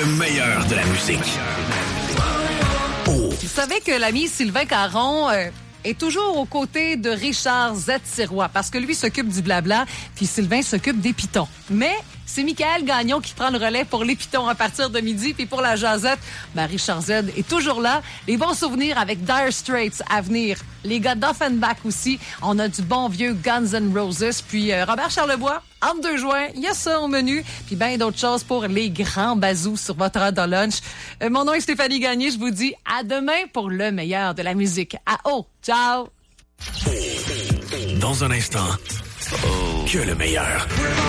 meilleur de la musique. Oh. Vous savez que l'ami Sylvain Caron est toujours aux côtés de Richard Z. Sirois parce que lui s'occupe du blabla, puis Sylvain s'occupe des pitons. Mais c'est Michael Gagnon qui prend le relais pour les pitons à partir de midi, puis pour la jasette, Richard Z est toujours là. Les bons souvenirs avec Dire Straits à venir. Les gars d'Offenbach aussi. On a du bon vieux Guns N' Roses. Puis Robert Charlebois, entre 2 juin, il y a ça au menu. Puis bien d'autres choses pour les grands bazous sur votre heure de lunch. Mon nom est Stéphanie Gagné. Je vous dis à demain pour le meilleur de la musique. À haut. Ciao! Dans un instant, que le meilleur.